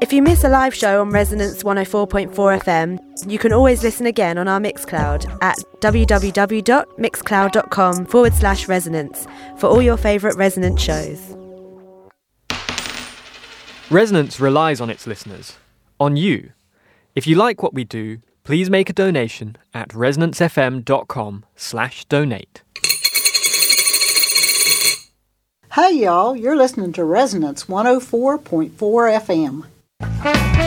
If you miss a live show on Resonance 104.4 FM, you can always listen again on our Mixcloud at www.mixcloud.com/resonance for all your favourite Resonance shows. Resonance relies on its listeners, on you. If you like what we do, please make a donation at resonancefm.com/donate. Hey y'all, you're listening to Resonance 104.4 FM.